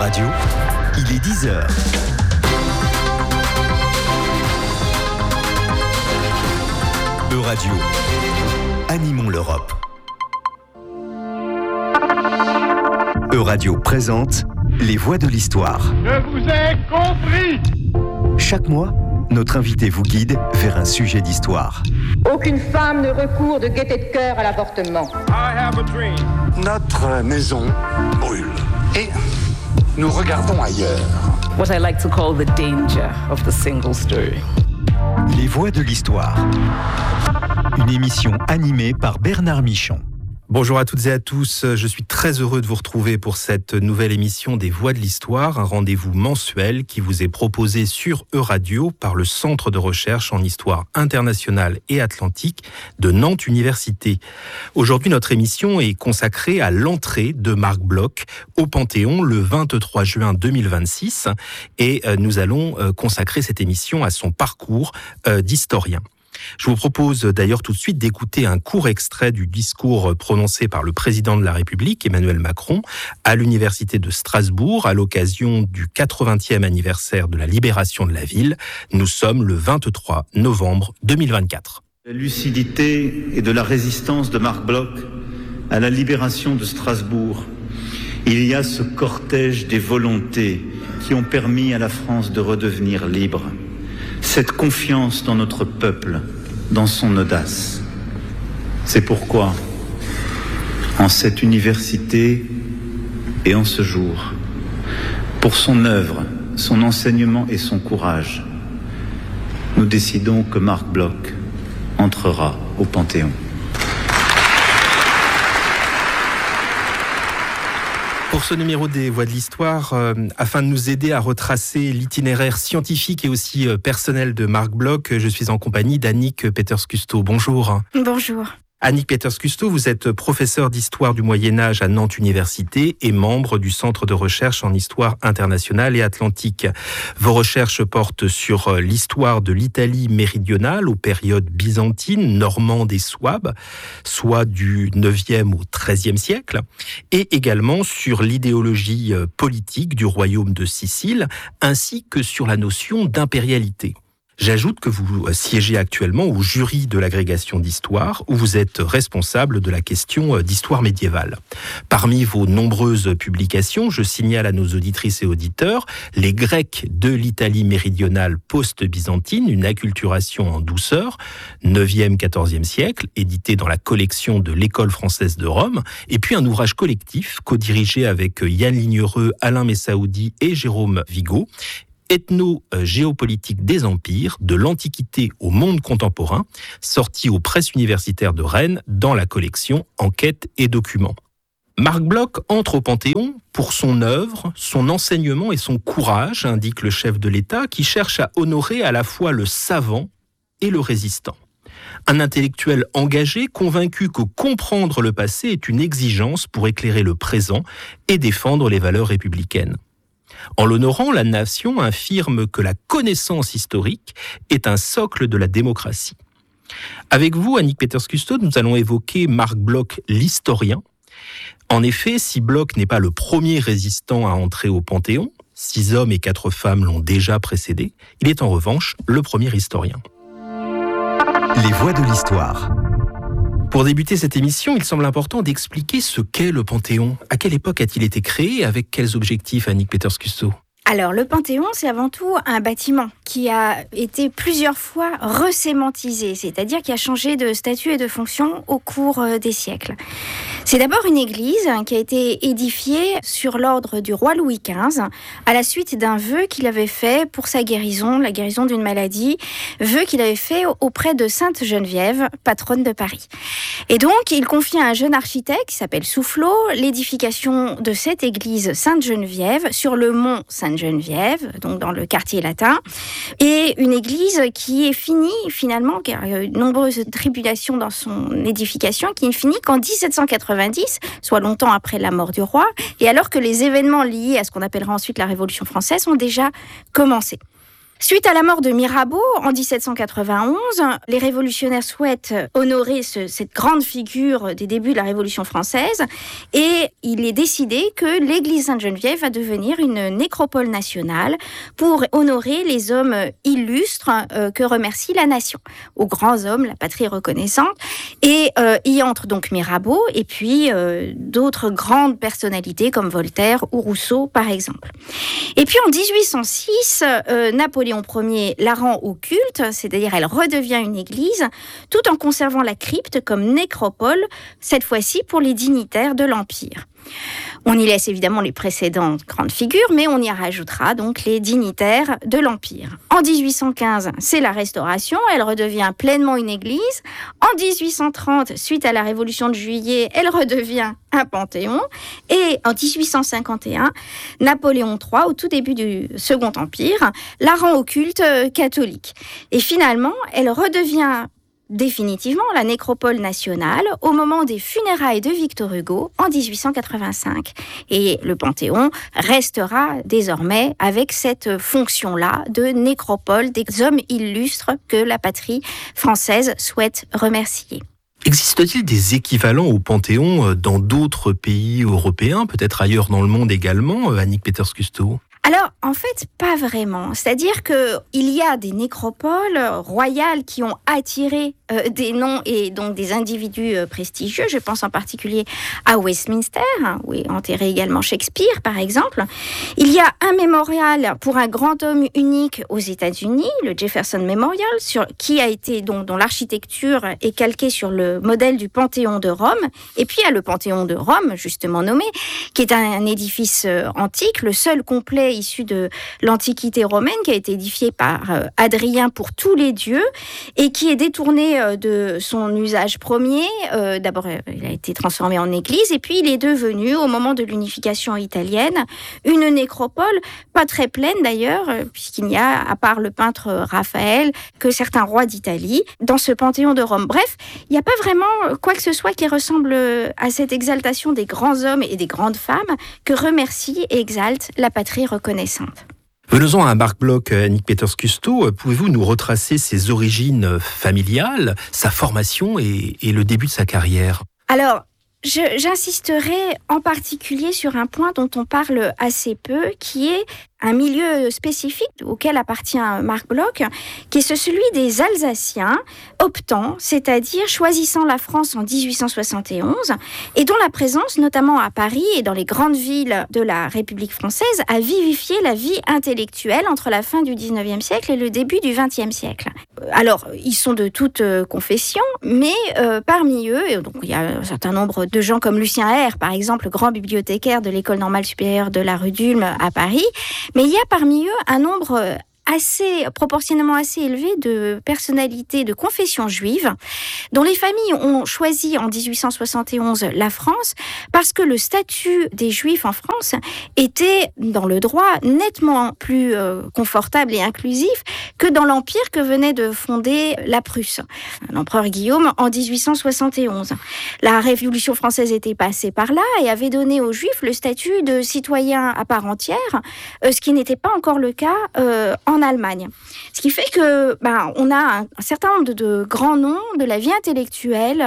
Radio, il est 10h. Radio, animons l'Europe. Radio présente Les Voix de l'Histoire. Je vous ai compris. Chaque mois, notre invité vous guide vers un sujet d'histoire. Aucune femme ne recourt de gaieté de cœur à l'avortement. I have a dream. Notre maison brûle et nous regardons ailleurs. What I like to call the danger of the single story. Les Voix de l'Histoire. Une émission animée par Bernard Michon. Bonjour à toutes et à tous, je suis très heureux de vous retrouver pour cette nouvelle émission des Voix de l'Histoire, un rendez-vous mensuel qui vous est proposé sur Euradio par le Centre de recherche en histoire internationale et atlantique de Nantes Université. Aujourd'hui, notre émission est consacrée à l'entrée de Marc Bloch au Panthéon le 23 juin 2026 et nous allons consacrer cette émission à son parcours d'historien. Je vous propose d'ailleurs tout de suite d'écouter un court extrait du discours prononcé par le président de la République, Emmanuel Macron, à l'Université de Strasbourg à l'occasion du 80e anniversaire de la libération de la ville. Nous sommes le 23 novembre 2024. La lucidité et de la résistance de Marc Bloch à la libération de Strasbourg. Il y a ce cortège des volontés qui ont permis à la France de redevenir libre. Cette confiance dans notre peuple, dans son audace. C'est pourquoi, en cette université et en ce jour, pour son œuvre, son enseignement et son courage, nous décidons que Marc Bloch entrera au Panthéon. Pour ce numéro des Voix de l'Histoire, afin de nous aider à retracer l'itinéraire scientifique et aussi personnel de Marc Bloch, je suis en compagnie d'Annick Peters-Custeau. Bonjour. Bonjour. Annick Peters-Custeau, vous êtes professeure d'histoire du Moyen-Âge à Nantes Université et membre du Centre de recherche en histoire internationale et atlantique. Vos recherches portent sur l'histoire de l'Italie méridionale aux périodes byzantines, normandes et souabes, soit du 9e au 13e siècle, et également sur l'idéologie politique du royaume de Sicile, ainsi que sur la notion d'impérialité. J'ajoute que vous siégez actuellement au jury de l'agrégation d'histoire où vous êtes responsable de la question d'histoire médiévale. Parmi vos nombreuses publications, je signale à nos auditrices et auditeurs Les Grecs de l'Italie méridionale post-byzantine, une acculturation en douceur, 9e, 14e siècle, édité dans la collection de l'École française de Rome, et puis un ouvrage collectif co-dirigé avec Yann Lignereux, Alain Messaoudi et Jérôme Vigo, Ethno-géopolitique des empires, de l'Antiquité au monde contemporain, sorti aux presses universitaires de Rennes dans la collection Enquêtes et documents. Marc Bloch entre au Panthéon pour son œuvre, son enseignement et son courage, indique le chef de l'État, qui cherche à honorer à la fois le savant et le résistant. Un intellectuel engagé, convaincu que comprendre le passé est une exigence pour éclairer le présent et défendre les valeurs républicaines. En l'honorant, la nation affirme que la connaissance historique est un socle de la démocratie. Avec vous, Annick Peters-Custeau, nous allons évoquer Marc Bloch, l'historien. En effet, si Bloch n'est pas le premier résistant à entrer au Panthéon, 6 hommes et 4 femmes l'ont déjà précédé, il est en revanche le premier historien. Les Voix de l'Histoire. Pour débuter cette émission, il semble important d'expliquer ce qu'est le Panthéon. À quelle époque a-t-il été créé et avec quels objectifs, Annick Peters-Custeau ? Alors, le Panthéon, c'est avant tout un bâtiment qui a été plusieurs fois resémantisé, c'est-à-dire qui a changé de statut et de fonction au cours des siècles. C'est d'abord une église qui a été édifiée sur l'ordre du roi Louis XV à la suite d'un vœu qu'il avait fait pour sa guérison, la guérison d'une maladie, vœu qu'il avait fait auprès de Sainte Geneviève, patronne de Paris. Et donc, il confie à un jeune architecte qui s'appelle Soufflot l'édification de cette église Sainte-Geneviève sur le mont Sainte-Geneviève, donc dans le quartier latin, et une église qui est finie finalement, car il y a eu de nombreuses tribulations dans son édification, qui est finie qu'en 1790, soit longtemps après la mort du roi, et alors que les événements liés à ce qu'on appellera ensuite la Révolution française ont déjà commencé. Suite à la mort de Mirabeau en 1791, les révolutionnaires souhaitent honorer cette grande figure des débuts de la Révolution française et il est décidé que l'église Sainte-Geneviève va devenir une nécropole nationale pour honorer les hommes illustres que remercie la nation. Aux grands hommes, la patrie reconnaissante. Et y entre donc Mirabeau et puis d'autres grandes personnalités comme Voltaire ou Rousseau par exemple. Et puis en 1806, Napoléon Ier la rend au culte, c'est-à-dire elle redevient une église, tout en conservant la crypte comme nécropole, cette fois-ci pour les dignitaires de l'Empire. On y laisse évidemment les précédentes grandes figures, mais on y rajoutera donc les dignitaires de l'Empire. En 1815, c'est la Restauration, elle redevient pleinement une église. En 1830, suite à la Révolution de Juillet, elle redevient un panthéon. Et en 1851, Napoléon III, au tout début du Second Empire, la rend au culte catholique. Et finalement, elle redevient définitivement la nécropole nationale au moment des funérailles de Victor Hugo en 1885. Et le Panthéon restera désormais avec cette fonction-là de nécropole des hommes illustres que la patrie française souhaite remercier. Existe-t-il des équivalents au Panthéon dans d'autres pays européens, peut-être ailleurs dans le monde également, Annick Peters-Kusto ? Alors, en fait, pas vraiment. C'est-à-dire qu'il y a des nécropoles royales qui ont attiré des noms et donc des individus prestigieux. Je pense en particulier à Westminster, où est enterré également Shakespeare, par exemple. Il y a un mémorial pour un grand homme unique aux États-Unis, le Jefferson Memorial, dont l'architecture est calquée sur le modèle du Panthéon de Rome. Et puis, il y a le Panthéon de Rome, justement nommé, qui est un édifice antique, le seul complet issu de l'Antiquité romaine, qui a été édifié par Hadrien pour tous les dieux et qui est détourné de son usage premier. D'abord, il a été transformé en église et puis il est devenu, au moment de l'unification italienne, une nécropole, pas très pleine d'ailleurs, puisqu'il n'y a, à part le peintre Raphaël, que certains rois d'Italie dans ce Panthéon de Rome. Bref, il n'y a pas vraiment quoi que ce soit qui ressemble à cette exaltation des grands hommes et des grandes femmes que remercie et exalte la patrie reconnaissante. Venons-en à Marc Bloch, Annick Peters-Kusto. Pouvez-vous nous retracer ses origines familiales, sa formation et le début de sa carrière ? Alors, j'insisterai en particulier sur un point dont on parle assez peu, qui est un milieu spécifique auquel appartient Marc Bloch, qui est celui des Alsaciens optants, c'est-à-dire choisissant la France en 1871, et dont la présence, notamment à Paris et dans les grandes villes de la République française, a vivifié la vie intellectuelle entre la fin du XIXe siècle et le début du XXe siècle. Alors, ils sont de toutes confessions, mais parmi eux, et donc il y a un certain nombre de gens comme Lucien Hère, par exemple, grand bibliothécaire de l'École normale supérieure de la rue d'Ulm à Paris, mais il y a parmi eux un nombre proportionnellement assez élevé de personnalités de confession juive, dont les familles ont choisi en 1871 la France parce que le statut des Juifs en France était, dans le droit, nettement plus confortable et inclusif que dans l'Empire que venait de fonder la Prusse, l'empereur Guillaume, en 1871. La Révolution française était passée par là et avait donné aux Juifs le statut de citoyens à part entière, ce qui n'était pas encore le cas en Allemagne. Ce qui fait que on a un certain nombre de grands noms de la vie intellectuelle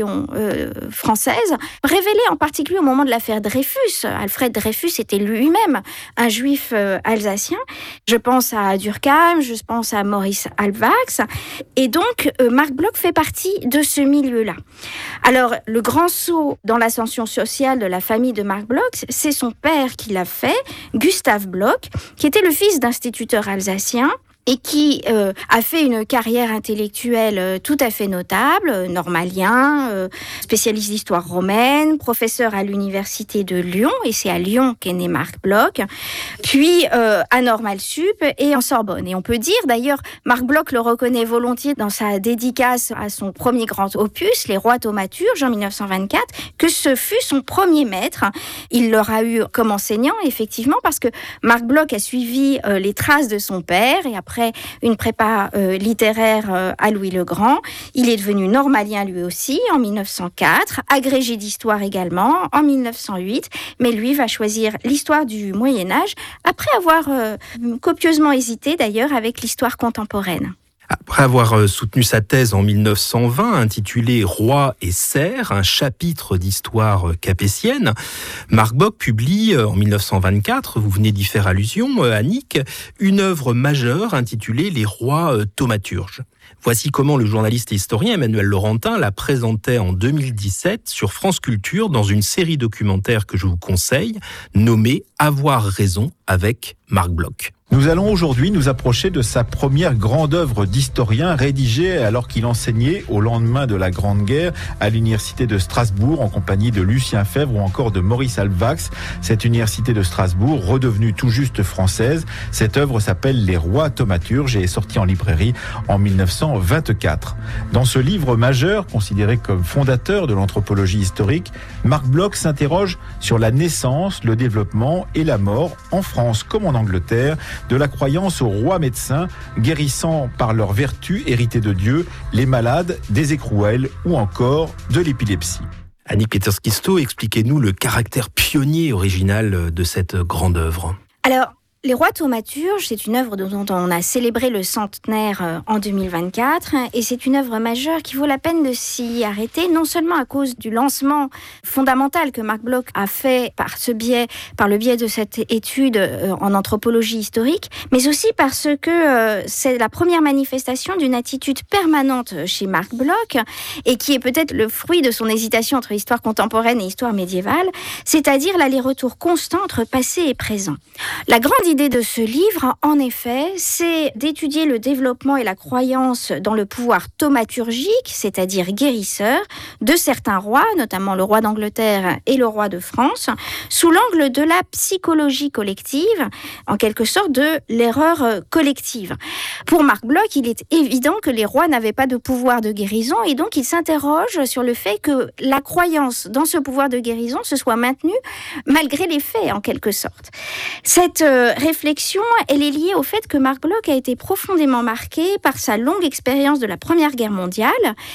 française, révélés en particulier au moment de l'affaire Dreyfus. Alfred Dreyfus était lui-même un juif alsacien. Je pense à Durkheim, je pense à Maurice Halbwachs. Et donc, Marc Bloch fait partie de ce milieu-là. Alors, le grand saut dans l'ascension sociale de la famille de Marc Bloch, c'est son père qui l'a fait, Gustave Bloch, qui était le fils d'instituteur alsacien et qui a fait une carrière intellectuelle tout à fait notable, normalien, spécialiste d'histoire romaine, professeur à l'université de Lyon, et c'est à Lyon qu'est né Marc Bloch, puis à Normal Sup et en Sorbonne. Et on peut dire, d'ailleurs, Marc Bloch le reconnaît volontiers dans sa dédicace à son premier grand opus, Les Rois thaumaturges, en 1924, que ce fut son premier maître. Il l'aura eu comme enseignant, effectivement, parce que Marc Bloch a suivi les traces de son père, et après après une prépa littéraire à Louis le Grand. Il est devenu normalien lui aussi en 1904, agrégé d'histoire également en 1908, mais lui va choisir l'histoire du Moyen-Âge après avoir copieusement hésité d'ailleurs avec l'histoire contemporaine. Après avoir soutenu sa thèse en 1920, intitulée « Roi et serfs, un chapitre d'histoire capétienne », Marc Bloch publie en 1924, vous venez d'y faire allusion, Annick, une œuvre majeure intitulée « Les rois thaumaturges ». Voici comment le journaliste et historien Emmanuel Laurentin la présentait en 2017 sur France Culture dans une série documentaire que je vous conseille, nommée « Avoir raison » avec Marc Bloch. Nous allons aujourd'hui nous approcher de sa première grande œuvre d'historien rédigée alors qu'il enseignait au lendemain de la Grande Guerre à l'université de Strasbourg en compagnie de Lucien Febvre ou encore de Maurice Halbwachs. Cette université de Strasbourg, redevenue tout juste française, cette œuvre s'appelle « Les rois thaumaturges » et est sortie en librairie en 1924. Dans ce livre majeur, considéré comme fondateur de l'anthropologie historique, Marc Bloch s'interroge sur la naissance, le développement et la mort, en France comme en Angleterre, de la croyance aux rois médecins, guérissant par leurs vertus héritées de Dieu les malades des écrouelles ou encore de l'épilepsie. Annick Peters-Christo, expliquez-nous le caractère pionnier original de cette grande œuvre. Alors, Les rois thaumaturges, c'est une œuvre dont on a célébré le centenaire en 2024 et c'est une œuvre majeure qui vaut la peine de s'y arrêter, non seulement à cause du lancement fondamental que Marc Bloch a fait par le biais de cette étude en anthropologie historique, mais aussi parce que c'est la première manifestation d'une attitude permanente chez Marc Bloch et qui est peut-être le fruit de son hésitation entre histoire contemporaine et histoire médiévale, c'est-à-dire l'aller-retour constant entre passé et présent. La grande idée de ce livre, en effet, c'est d'étudier le développement et la croyance dans le pouvoir thaumaturgique, c'est-à-dire guérisseur, de certains rois, notamment le roi d'Angleterre et le roi de France, sous l'angle de la psychologie collective, en quelque sorte de l'erreur collective. Pour Marc Bloch, il est évident que les rois n'avaient pas de pouvoir de guérison et donc il s'interroge sur le fait que la croyance dans ce pouvoir de guérison se soit maintenue malgré les faits, en quelque sorte. Cette réflexion, elle est liée au fait que Marc Bloch a été profondément marqué par sa longue expérience de la Première Guerre mondiale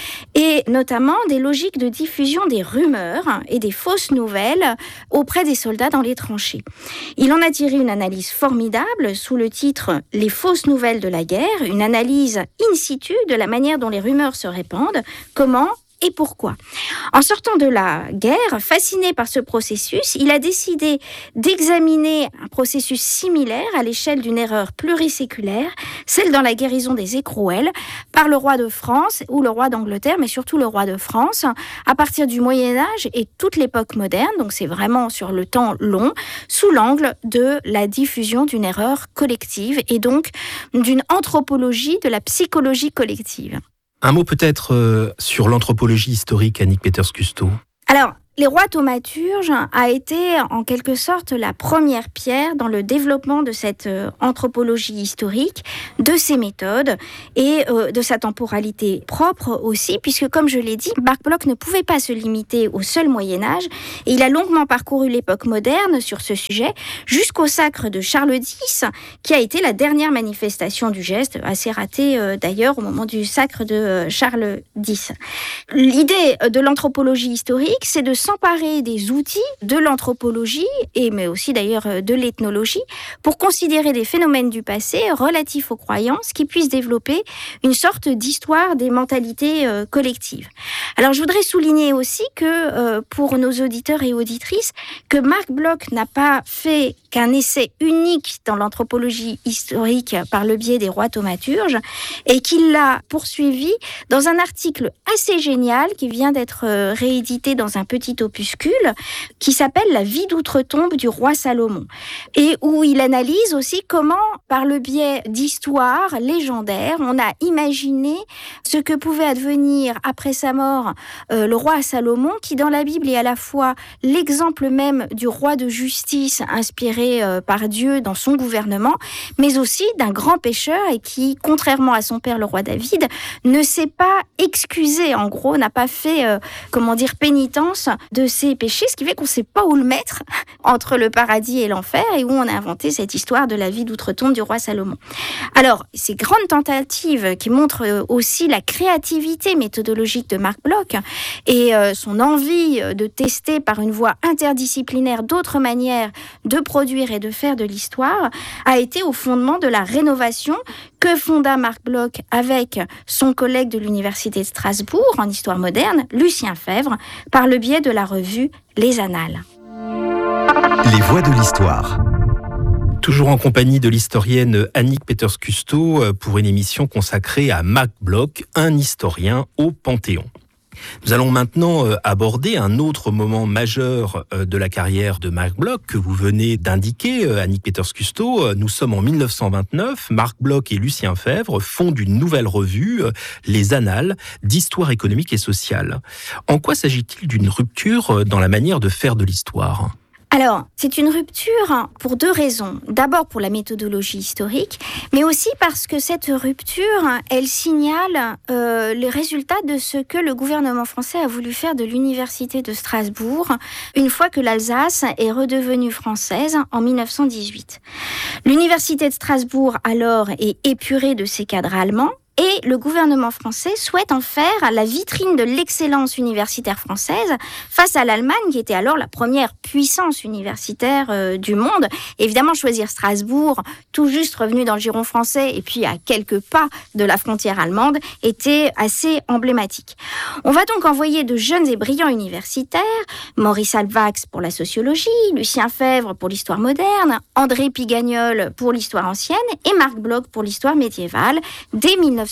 et notamment des logiques de diffusion des rumeurs et des fausses nouvelles auprès des soldats dans les tranchées. Il en a tiré une analyse formidable sous le titre « Les fausses nouvelles de la guerre », une analyse in situ de la manière dont les rumeurs se répandent, comment et pourquoi. En sortant de la guerre, fasciné par ce processus, il a décidé d'examiner un processus similaire à l'échelle d'une erreur pluriséculaire, celle dans la guérison des écrouelles, par le roi de France ou le roi d'Angleterre, mais surtout le roi de France, à partir du Moyen-Âge et toute l'époque moderne, donc c'est vraiment sur le temps long, sous l'angle de la diffusion d'une erreur collective et donc d'une anthropologie de la psychologie collective. Un mot peut-être sur l'anthropologie historique, Annick Peters-Christo. Alors, les rois thaumaturges a été en quelque sorte la première pierre dans le développement de cette anthropologie historique, de ses méthodes et de sa temporalité propre aussi, puisque comme je l'ai dit, Marc Bloch ne pouvait pas se limiter au seul Moyen-Âge et il a longuement parcouru l'époque moderne sur ce sujet jusqu'au sacre de Charles X, qui a été la dernière manifestation du geste, assez ratée d'ailleurs au moment du sacre de Charles X. L'idée de l'anthropologie historique, c'est de s'emparer des outils de l'anthropologie, mais aussi d'ailleurs de l'ethnologie, pour considérer des phénomènes du passé relatifs aux croyances qui puissent développer une sorte d'histoire des mentalités collectives. Alors je voudrais souligner aussi que pour nos auditeurs et auditrices, que Marc Bloch n'a pas fait qu'un essai unique dans l'anthropologie historique par le biais des rois thaumaturges et qu'il l'a poursuivi dans un article assez génial qui vient d'être réédité dans un petit opuscule qui s'appelle « La vie d'outre-tombe du roi Salomon » et où il analyse aussi comment, par le biais d'histoires légendaires, on a imaginé ce que pouvait advenir après sa mort le roi Salomon, qui dans la Bible est à la fois l'exemple même du roi de justice inspiré par Dieu dans son gouvernement, mais aussi d'un grand pécheur et qui, contrairement à son père le roi David, ne s'est pas excusé, en gros, n'a pas fait, pénitence de ses péchés, ce qui fait qu'on ne sait pas où le mettre entre le paradis et l'enfer, et où on a inventé cette histoire de la vie d'outre-tombe du roi Salomon. Alors, ces grandes tentatives qui montrent aussi la créativité méthodologique de Marc Bloch et son envie de tester par une voie interdisciplinaire d'autres manières de produire et de faire de l'histoire, a été au fondement de la rénovation que fonda Marc Bloch avec son collègue de l'Université de Strasbourg en histoire moderne, Lucien Febvre, par le biais de la revue Les Annales. Les voix de l'histoire. Toujours en compagnie de l'historienne Annick Peters-Custeau pour une émission consacrée à Marc Bloch, un historien au Panthéon. Nous allons maintenant aborder un autre moment majeur de la carrière de Marc Bloch que vous venez d'indiquer, Annick Peters-Custeau. Nous sommes en 1929. Marc Bloch et Lucien Febvre fondent une nouvelle revue, Les Annales, d'histoire économique et sociale. En quoi s'agit-il d'une rupture dans la manière de faire de l'histoire ? Alors, c'est une rupture pour deux raisons. D'abord pour la méthodologie historique, mais aussi parce que cette rupture, elle signale les résultats de ce que le gouvernement français a voulu faire de l'Université de Strasbourg une fois que l'Alsace est redevenue française en 1918. L'Université de Strasbourg, alors, est épurée de ses cadres allemands. Et le gouvernement français souhaite en faire la vitrine de l'excellence universitaire française face à l'Allemagne, qui était alors la première puissance universitaire du monde. Évidemment, choisir Strasbourg, tout juste revenu dans le giron français, et puis à quelques pas de la frontière allemande, était assez emblématique. On va donc envoyer de jeunes et brillants universitaires, Maurice Halbwachs pour la sociologie, Lucien Febvre pour l'histoire moderne, André Pigagnol pour l'histoire ancienne, et Marc Bloch pour l'histoire médiévale, dès 1919.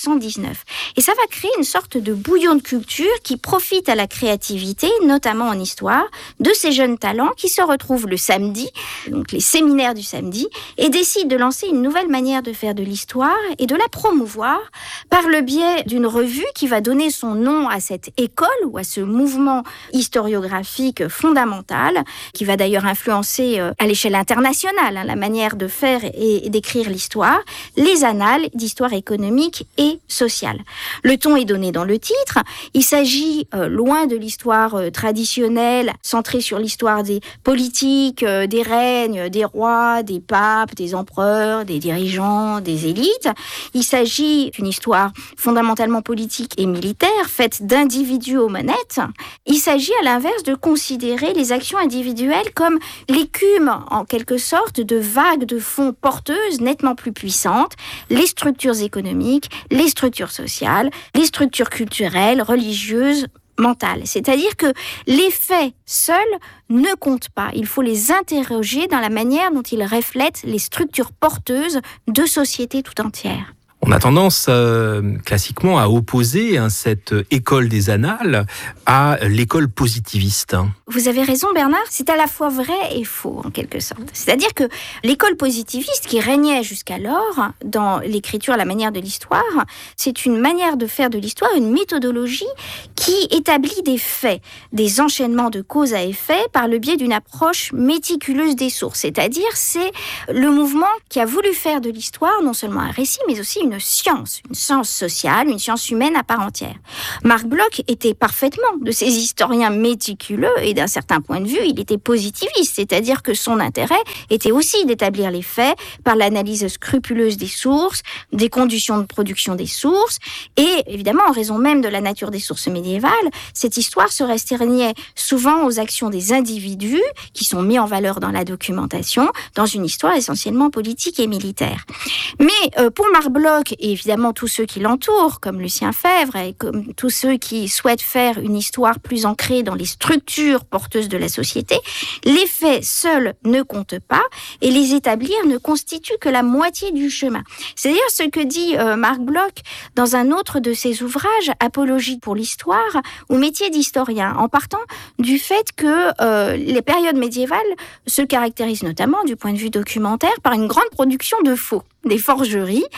Et ça va créer une sorte de bouillon de culture qui profite à la créativité, notamment en histoire, de ces jeunes talents qui se retrouvent le samedi, donc les séminaires du samedi, et décident de lancer une nouvelle manière de faire de l'histoire et de la promouvoir par le biais d'une revue qui va donner son nom à cette école ou à ce mouvement historiographique fondamental, qui va d'ailleurs influencer à l'échelle internationale la manière de faire et d'écrire l'histoire, les annales d'histoire économique et sociale. Le ton est donné dans le titre. Il s'agit, loin de l'histoire traditionnelle, centrée sur l'histoire des politiques, des règnes, des rois, des papes, des empereurs, des dirigeants, des élites. Il s'agit d'une histoire fondamentalement politique et militaire, faite d'individus aux manettes. Il s'agit, à l'inverse, de considérer les actions individuelles comme l'écume, en quelque sorte, de vagues de fonds porteuses nettement plus puissantes, les structures économiques, les structures sociales, les structures culturelles, religieuses, mentales. C'est-à-dire que les faits seuls ne comptent pas. Il faut les interroger dans la manière dont ils reflètent les structures porteuses de sociétés tout entières. On a tendance classiquement à opposer cette école des annales à l'école positiviste. Vous avez raison Bernard, c'est à la fois vrai et faux en quelque sorte. C'est-à-dire que l'école positiviste qui régnait jusqu'alors dans l'écriture, la manière de l'histoire, c'est une manière de faire de l'histoire, une méthodologie qui établit des faits, des enchaînements de cause à effet par le biais d'une approche méticuleuse des sources. C'est-à-dire c'est le mouvement qui a voulu faire de l'histoire non seulement un récit mais aussi une science sociale, une science humaine à part entière. Marc Bloch était parfaitement de ces historiens méticuleux et d'un certain point de vue, il était positiviste, c'est-à-dire que son intérêt était aussi d'établir les faits par l'analyse scrupuleuse des sources, des conditions de production des sources et évidemment, en raison même de la nature des sources médiévales, cette histoire se restreignait souvent aux actions des individus qui sont mis en valeur dans la documentation, dans une histoire essentiellement politique et militaire. Mais pour Marc Bloch et évidemment tous ceux qui l'entourent, comme Lucien Febvre et comme tous ceux qui souhaitent faire une histoire plus ancrée dans les structures porteuses de la société, les faits seuls ne comptent pas et les établir ne constituent que la moitié du chemin. C'est d'ailleurs ce que dit Marc Bloch dans un autre de ses ouvrages, Apologie pour l'histoire ou Métier d'historien, en partant du fait que les périodes médiévales se caractérisent notamment du point de vue documentaire par une grande production de faux, des forgeries, des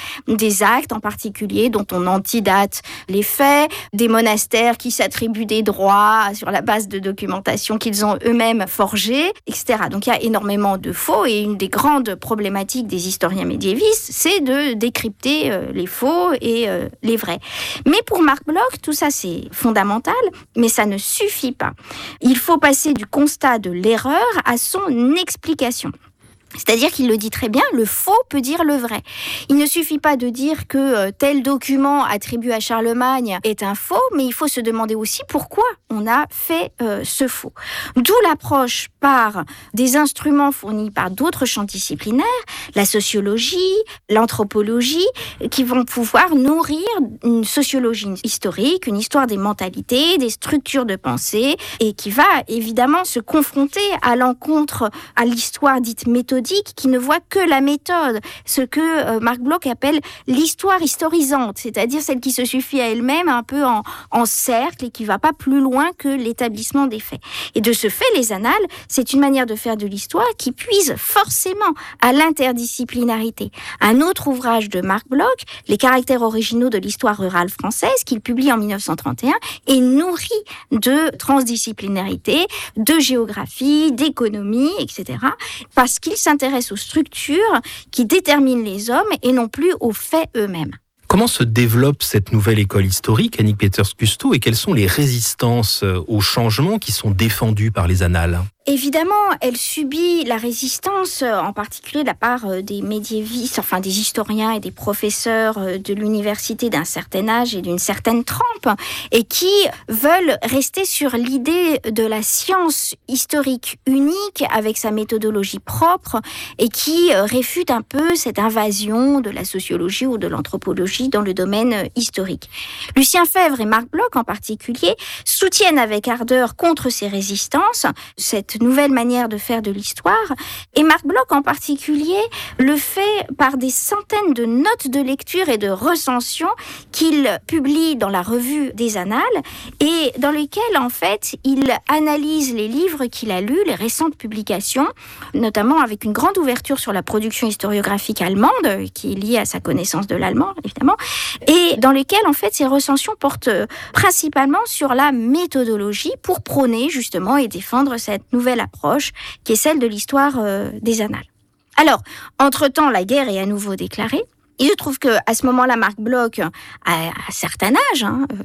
des actes en particulier dont on antidate les faits, des monastères qui s'attribuent des droits sur la base de documentation qu'ils ont eux-mêmes forgées, etc. Donc il y a énormément de faux et une des grandes problématiques des historiens médiévistes, c'est de décrypter les faux et les vrais. Mais pour Marc Bloch, tout ça c'est fondamental, mais ça ne suffit pas. Il faut passer du constat de l'erreur à son explication. C'est-à-dire qu'il le dit très bien, le faux peut dire le vrai. Il ne suffit pas de dire que tel document attribué à Charlemagne est un faux, mais il faut se demander aussi pourquoi on a fait ce faux. D'où l'approche par des instruments fournis par d'autres champs disciplinaires, la sociologie, l'anthropologie, qui vont pouvoir nourrir une sociologie historique, une histoire des mentalités, des structures de pensée, et qui va évidemment se confronter à l'encontre à l'histoire dite méthodique, qui ne voit que la méthode, ce que Marc Bloch appelle l'histoire historisante, c'est-à-dire celle qui se suffit à elle-même un peu en cercle et qui ne va pas plus loin que l'établissement des faits. Et de ce fait, les annales, c'est une manière de faire de l'histoire qui puise forcément à l'interdisciplinarité. Un autre ouvrage de Marc Bloch, Les caractères originaux de l'histoire rurale française, qu'il publie en 1931, est nourri de transdisciplinarité, de géographie, d'économie, etc., parce qu'il s'intéresse aux structures qui déterminent les hommes et non plus aux faits eux-mêmes. Comment se développe cette nouvelle école historique, Annick Peters-Kusto, et quelles sont les résistances aux changements qui sont défendus par les annales ? Évidemment, elle subit la résistance, en particulier de la part des médiévistes, enfin des historiens et des professeurs de l'université d'un certain âge et d'une certaine trempe, et qui veulent rester sur l'idée de la science historique unique avec sa méthodologie propre et qui réfutent un peu cette invasion de la sociologie ou de l'anthropologie dans le domaine historique. Lucien Febvre et Marc Bloch en particulier soutiennent avec ardeur contre ces résistances cette nouvelle manière de faire de l'histoire. Et Marc Bloch en particulier le fait par des centaines de notes de lecture et de recensions qu'il publie dans la revue des Annales et dans lesquelles en fait il analyse les livres qu'il a lus, les récentes publications, notamment avec une grande ouverture sur la production historiographique allemande qui est liée à sa connaissance de l'allemand évidemment, et dans lesquelles en fait ces recensions portent principalement sur la méthodologie pour prôner justement et défendre cette nouvelle approche qui est celle de l'histoire des annales. Alors, entre-temps, la guerre est à nouveau déclarée. Il se trouve qu'à ce moment-là, Marc Bloch a un certain âge,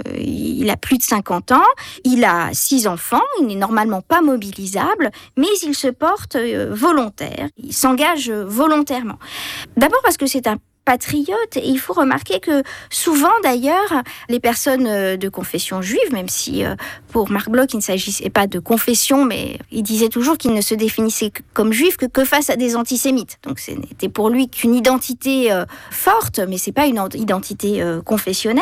il a plus de 50 ans, il a 6 enfants, il n'est normalement pas mobilisable, mais il se porte volontaire, il s'engage volontairement. D'abord parce que c'est un patriote, et il faut remarquer que souvent d'ailleurs les personnes de confession juive, même si pour Marc Bloch il ne s'agissait pas de confession, mais il disait toujours qu'il ne se définissait comme juif que face à des antisémites, donc ce n'était pour lui qu'une identité forte, mais c'est pas une identité confessionnelle,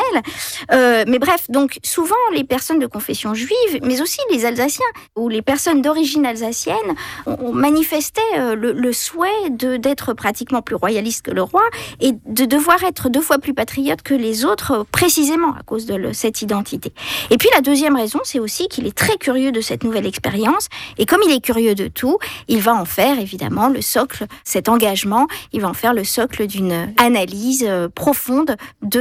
mais bref, donc souvent les personnes de confession juive, mais aussi les Alsaciens ou les personnes d'origine alsacienne ont manifesté le souhait d'être pratiquement plus royaliste que le roi et de devoir être 2 fois plus patriote que les autres, précisément à cause de cette identité. Et puis la deuxième raison, c'est aussi qu'il est très curieux de cette nouvelle expérience, et comme il est curieux de tout, il va en faire évidemment le socle, cet engagement, il va en faire le socle d'une analyse profonde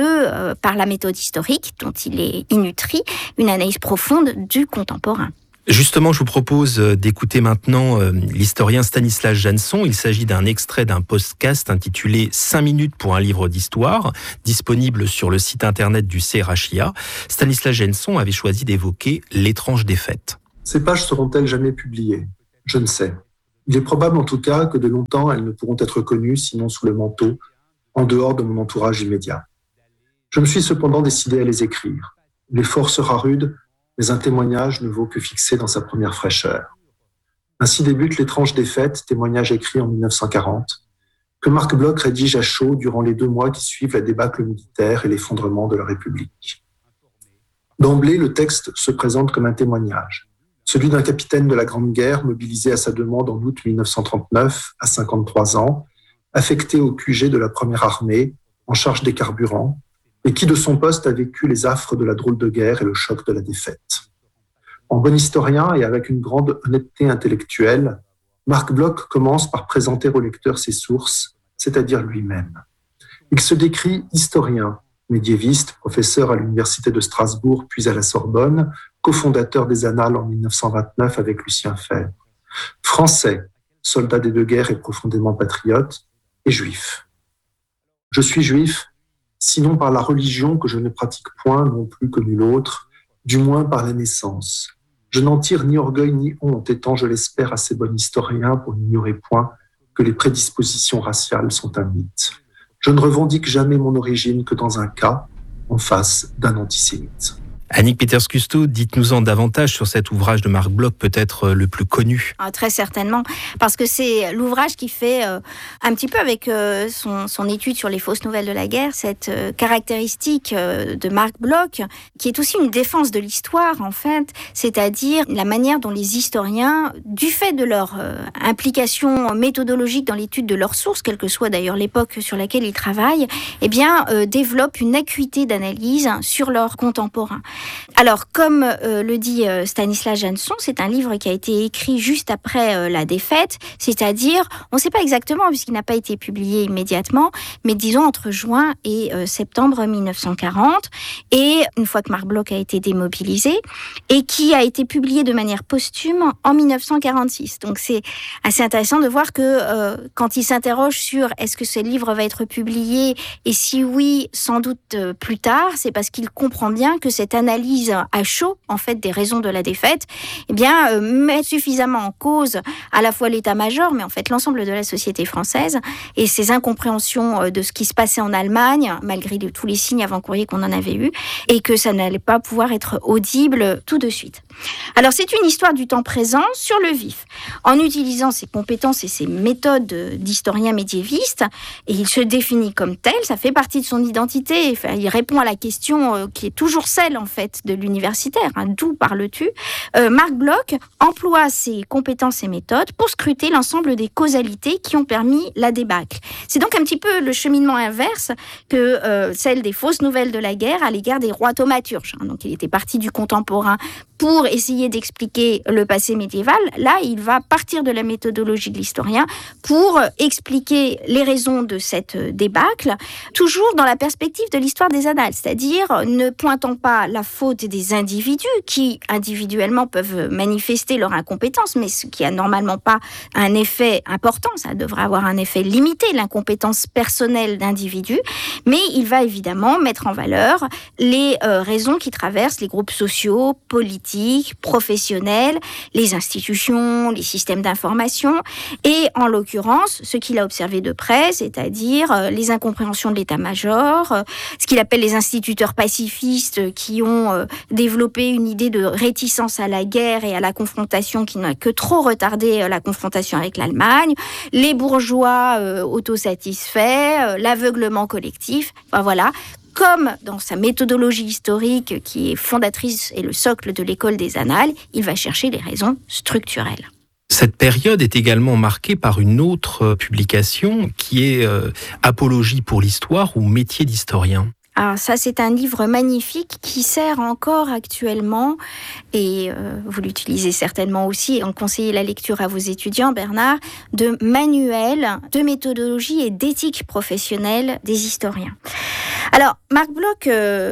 par la méthode historique dont il est inutri, une analyse profonde du contemporain. Justement, je vous propose d'écouter maintenant l'historien Stanislas Janson. Il s'agit d'un extrait d'un podcast intitulé 5 minutes pour un livre d'histoire, disponible sur le site internet du CRHIA. Stanislas Janson avait choisi d'évoquer l'étrange défaite. Ces pages seront-elles jamais publiées ? Je ne sais. Il est probable en tout cas que de longtemps elles ne pourront être connues, sinon sous le manteau, en dehors de mon entourage immédiat. Je me suis cependant décidé à les écrire. L'effort sera rude, mais un témoignage ne vaut que fixé dans sa première fraîcheur. Ainsi débute l'étrange défaite, témoignage écrit en 1940, que Marc Bloch rédige à chaud durant les 2 mois qui suivent la débâcle militaire et l'effondrement de la République. D'emblée, le texte se présente comme un témoignage, celui d'un capitaine de la Grande Guerre mobilisé à sa demande en août 1939, à 53 ans, affecté au QG de la Première Armée, en charge des carburants, et qui de son poste a vécu les affres de la drôle de guerre et le choc de la défaite. En bon historien et avec une grande honnêteté intellectuelle, Marc Bloch commence par présenter au lecteur ses sources, c'est-à-dire lui-même. Il se décrit historien, médiéviste, professeur à l'université de Strasbourg puis à la Sorbonne, cofondateur des Annales en 1929 avec Lucien Febvre. Français, soldat des deux guerres et profondément patriote, et juif. Je suis juif, sinon par la religion que je ne pratique point non plus que nul autre, du moins par la naissance. Je n'en tire ni orgueil ni honte, étant, je l'espère, assez bon historien pour n'ignorer point que les prédispositions raciales sont un mythe. Je ne revendique jamais mon origine que dans un cas, en face d'un antisémite. Annick Peters-Kusto, dites-nous-en davantage sur cet ouvrage de Marc Bloch, peut-être le plus connu. Très certainement, parce que c'est l'ouvrage qui fait, un petit peu avec son étude sur les fausses nouvelles de la guerre, cette caractéristique de Marc Bloch, qui est aussi une défense de l'histoire, en fait, c'est-à-dire la manière dont les historiens, du fait de leur implication méthodologique dans l'étude de leurs sources, quelle que soit d'ailleurs l'époque sur laquelle ils travaillent, eh bien, développent une acuité d'analyse sur leurs contemporains. Alors, comme le dit Stanislas Janson, c'est un livre qui a été écrit juste après la défaite, c'est-à-dire, on ne sait pas exactement puisqu'il n'a pas été publié immédiatement, mais disons entre juin et septembre 1940, et une fois que Marc Bloch a été démobilisé, et qui a été publié de manière posthume en 1946. Donc c'est assez intéressant de voir que quand il s'interroge sur est-ce que ce livre va être publié, et si oui, sans doute plus tard, c'est parce qu'il comprend bien que cette analyse à chaud, en fait, des raisons de la défaite, eh bien, met suffisamment en cause à la fois l'état-major, mais en fait l'ensemble de la société française et ses incompréhensions de ce qui se passait en Allemagne, malgré tous les signes avant-courriers qu'on en avait eus, et que ça n'allait pas pouvoir être audible tout de suite. Alors, c'est une histoire du temps présent sur le vif, en utilisant ses compétences et ses méthodes d'historien médiéviste, et il se définit comme tel, ça fait partie de son identité, enfin, il répond à la question qui est toujours celle, en fait, de l'universitaire, d'où parles-tu ? Marc Bloch emploie ses compétences et méthodes pour scruter l'ensemble des causalités qui ont permis la débâcle. C'est donc un petit peu le cheminement inverse que celle des fausses nouvelles de la guerre à l'égard des rois thaumaturges. Donc il était parti du contemporain pour essayer d'expliquer le passé médiéval. Là, il va partir de la méthodologie de l'historien pour expliquer les raisons de cette débâcle, toujours dans la perspective de l'histoire des annales, c'est-à-dire ne pointant pas la faute des individus qui, individuellement, peuvent manifester leur incompétence, mais ce qui a normalement pas un effet important, ça devrait avoir un effet limité, l'incompétence personnelle d'individus, mais il va évidemment mettre en valeur les raisons qui traversent les groupes sociaux, politiques, professionnels, les institutions, les systèmes d'information, et en l'occurrence, ce qu'il a observé de près, c'est-à-dire les incompréhensions de l'état-major, ce qu'il appelle les instituteurs pacifistes qui ont développé une idée de réticence à la guerre et à la confrontation qui n'a que trop retardé la confrontation avec l'Allemagne, les bourgeois autosatisfaits, l'aveuglement collectif, enfin voilà. Comme dans sa méthodologie historique qui est fondatrice et le socle de l'école des annales, il va chercher les raisons structurelles. Cette période est également marquée par une autre publication qui est Apologie pour l'histoire ou métier d'historien. Alors ça, c'est un livre magnifique qui sert encore actuellement, et vous l'utilisez certainement aussi en conseiller la lecture à vos étudiants, Bernard, de manuel de méthodologie et d'éthique professionnelle des historiens. Alors, Marc Bloch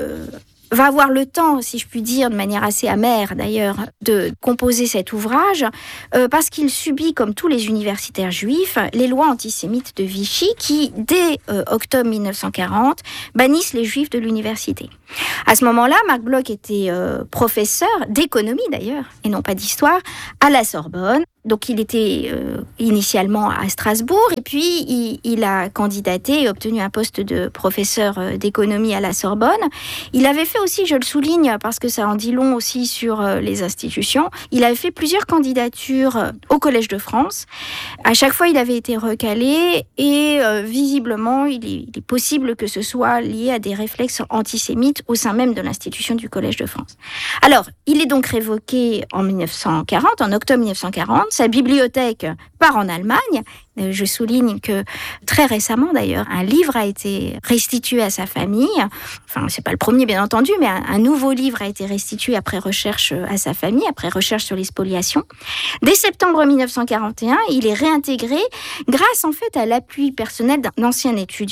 va avoir le temps, si je puis dire, de manière assez amère d'ailleurs, de composer cet ouvrage, parce qu'il subit, comme tous les universitaires juifs, les lois antisémites de Vichy qui, dès octobre 1940, bannissent les juifs de l'université. À ce moment-là, Marc Bloch était professeur d'économie d'ailleurs, et non pas d'histoire, à la Sorbonne. Donc il était initialement à Strasbourg, et puis il a candidaté et obtenu un poste de professeur d'économie à la Sorbonne. Il avait fait aussi, je le souligne parce que ça en dit long aussi sur les institutions, il avait fait plusieurs candidatures au Collège de France. À chaque fois, il avait été recalé, et visiblement, il est possible que ce soit lié à des réflexes antisémites au sein même de l'institution du Collège de France. Alors, il est donc révoqué en 1940, en octobre 1940. Sa bibliothèque part en Allemagne. Je souligne que très récemment, d'ailleurs, un livre a été restitué à sa famille. Enfin, c'est pas le premier, bien entendu, mais un nouveau livre a été restitué après recherche à sa famille, après recherche sur les spoliations. Dès septembre 1941, il est réintégré grâce, en fait, à l'appui personnel d'un ancien étudiant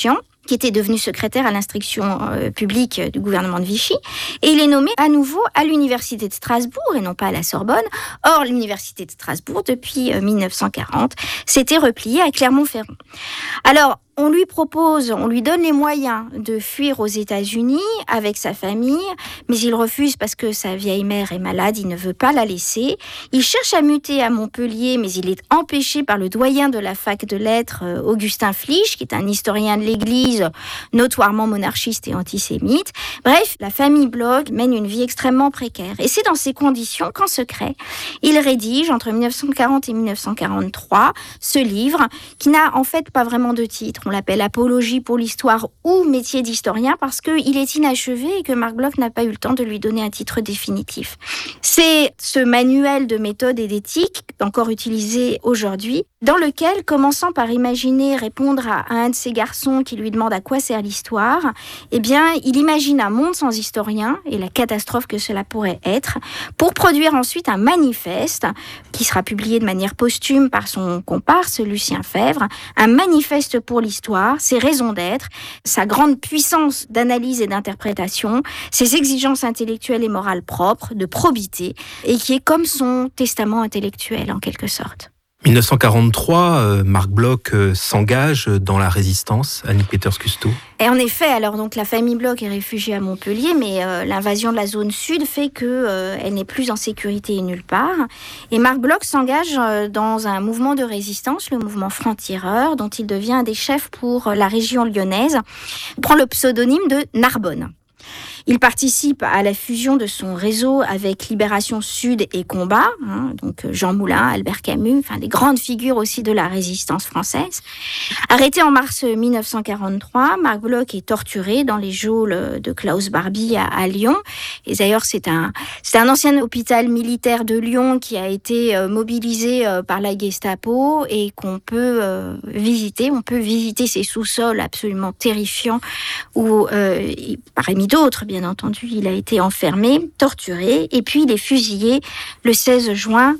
qui était devenu secrétaire à l'instruction publique du gouvernement de Vichy. Et il est nommé à nouveau à l'université de Strasbourg et non pas à la Sorbonne. Or, l'université de Strasbourg, depuis 1940, s'était repliée à Clermont-Ferrand. Alors, on lui donne les moyens de fuir aux États-Unis avec sa famille, mais il refuse parce que sa vieille mère est malade, il ne veut pas la laisser. Il cherche à muter à Montpellier, mais il est empêché par le doyen de la fac de lettres, Augustin Flich, qui est un historien de l'Église, notoirement monarchiste et antisémite. Bref, la famille Bloch mène une vie extrêmement précaire. Et c'est dans ces conditions qu'en secret, il rédige, entre 1940 et 1943, ce livre, qui n'a en fait pas vraiment de titre. On l'appelle Apologie pour l'histoire ou métier d'historien parce qu'il est inachevé et que Marc Bloch n'a pas eu le temps de lui donner un titre définitif. C'est ce manuel de méthode et d'éthique, encore utilisé aujourd'hui, dans lequel, commençant par imaginer répondre à un de ces garçons qui lui demande à quoi sert l'histoire, eh bien, il imagine un monde sans historien et la catastrophe que cela pourrait être, pour produire ensuite un manifeste qui sera publié de manière posthume par son comparse Lucien Febvre, un manifeste pour l'histoire, ses raisons d'être, sa grande puissance d'analyse et d'interprétation, ses exigences intellectuelles et morales propres, de probité, et qui est comme son testament intellectuel en quelque sorte. 1943, Marc Bloch s'engage dans la résistance, Annick Peters-Kusto. Et en effet, alors donc la famille Bloch est réfugiée à Montpellier, mais l'invasion de la zone sud fait que elle n'est plus en sécurité nulle part. Et Marc Bloch s'engage dans un mouvement de résistance, le mouvement Franc-Tireur, dont il devient un des chefs pour la région lyonnaise. Il prend le pseudonyme de Narbonne. Il participe à la fusion de son réseau avec Libération Sud et Combat, donc Jean Moulin, Albert Camus, enfin des grandes figures aussi de la résistance française. Arrêté en mars 1943, Marc Bloch est torturé dans les geôles de Klaus Barbie à Lyon. Et d'ailleurs, c'est un ancien hôpital militaire de Lyon qui a été mobilisé par la Gestapo et qu'on peut visiter. On peut visiter ces sous-sols absolument terrifiants où, parmi d'autres, bien entendu, il a été enfermé, torturé, et puis il est fusillé le 16 juin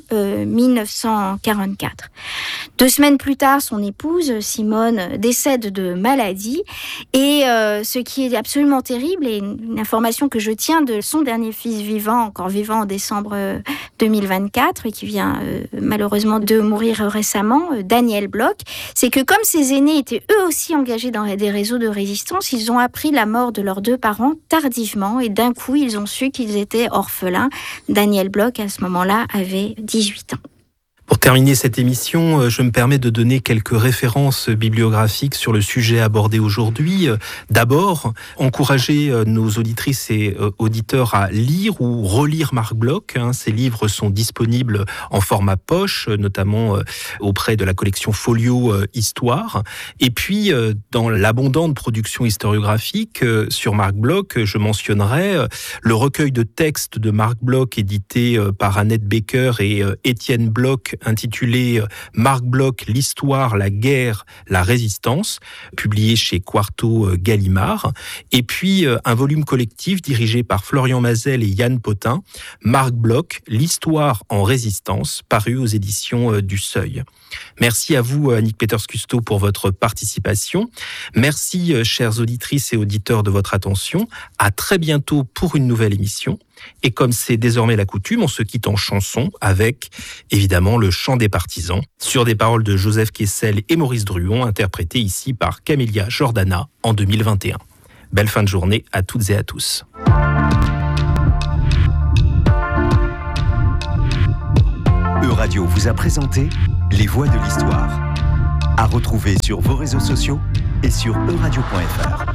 1944. 2 semaines plus tard, son épouse, Simone, décède de maladie, et ce qui est absolument terrible, et une information que je tiens de son dernier fils vivant, encore vivant en décembre 2024, et qui vient malheureusement de mourir récemment, Daniel Bloch, c'est que comme ses aînés étaient eux aussi engagés dans des réseaux de résistance, ils ont appris la mort de leurs 2 parents tardivement, et d'un coup, ils ont su qu'ils étaient orphelins. Daniel Bloch, à ce moment-là, avait 18 ans. Pour terminer cette émission, je me permets de donner quelques références bibliographiques sur le sujet abordé aujourd'hui. D'abord, encourager nos auditrices et auditeurs à lire ou relire Marc Bloch. Ces livres sont disponibles en format poche, notamment auprès de la collection Folio Histoire. Et puis, dans l'abondante production historiographique sur Marc Bloch, je mentionnerai le recueil de textes de Marc Bloch édité par Annette Becker et Étienne Bloch, intitulé Marc Bloch, l'histoire, la guerre, la résistance, publié chez Quarto Gallimard. Et puis un volume collectif dirigé par Florian Mazel et Yann Potin, Marc Bloch, l'histoire en résistance, paru aux éditions du Seuil. Merci à vous, Annick Peters-Kusto, pour votre participation. Merci, chères auditrices et auditeurs, de votre attention. À très bientôt pour une nouvelle émission. Et comme c'est désormais la coutume, on se quitte en chanson avec, évidemment, le chant des partisans, sur des paroles de Joseph Kessel et Maurice Druon, interprétées ici par Camélia Jordana en 2021. Belle fin de journée à toutes et à tous. Euradio vous a présenté Les Voix de l'Histoire. À retrouver sur vos réseaux sociaux et sur euradio.fr.